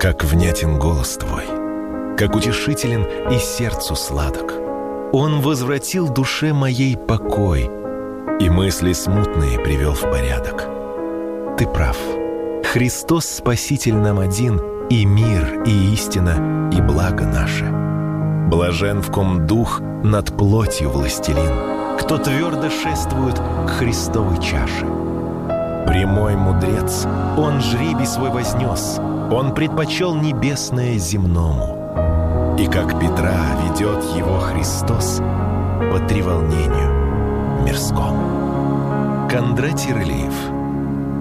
Как внятен голос Твой, как утешителен и сердцу сладок. Он возвратил душе моей покой и мысли смутные привел в порядок. Ты прав, Христос Спаситель нам один, и мир, и истина, и благо наше. Блажен, в ком дух над плотью властелин, кто твердо шествует к Христовой чаше. Прямой мудрец, он жребий свой вознес, он предпочел небесное земному. И как Петра ведет его Христос по треволнению мирскому. Кондратий Рылеев.